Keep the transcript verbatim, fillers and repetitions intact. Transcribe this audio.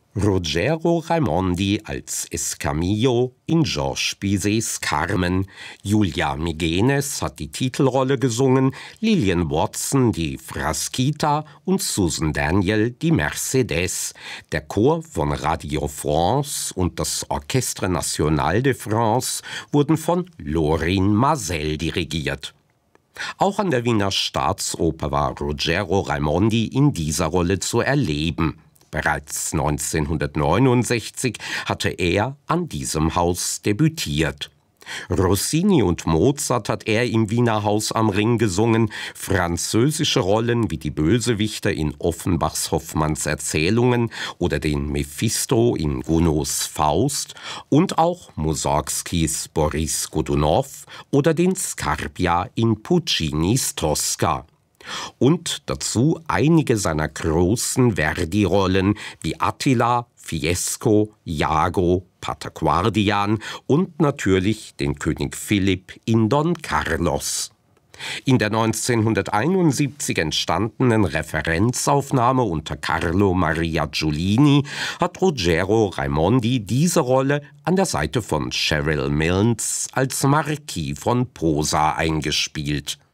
Ruggero Raimondi als Escamillo in Georges Bizets Carmen, Julia Migenes hat die Titelrolle gesungen, Lillian Watson die Frasquita und Susan Daniel die Mercedes. Der Chor von Radio France und das Orchestre National de France wurden von Lorin Maazel dirigiert. Auch an der Wiener Staatsoper war Ruggero Raimondi in dieser Rolle zu erleben. Bereits neunzehnhundertneunundsechzig hatte er an diesem Haus debütiert. Rossini und Mozart hat er im Wiener Haus am Ring gesungen, französische Rollen wie die Bösewichter in Offenbachs Hoffmanns Erzählungen oder den Mephisto in Gounods Faust und auch Mussorgskis Boris Godunow oder den Scarpia in Puccinis Tosca. Und dazu einige seiner großen Verdi-Rollen wie Attila, Fiesco, Iago, Pater Guardian und natürlich den König Philipp in Don Carlos. In der neunzehnhunderteinundsiebzig entstandenen Referenzaufnahme unter Carlo Maria Giulini hat Ruggero Raimondi diese Rolle an der Seite von Cheryl Milnes als Marquis von Posa eingespielt.